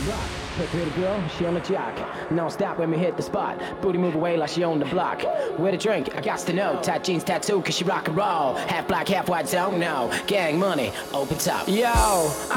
rock. Pretty girl, she on the jock. Non stop when we hit the spot. Booty move away like she on the block. Where to drink? I got to know. Tight jeans, tattoo, cause she rock and roll. Half black, half white, don't know. Gang money, open top. Yo.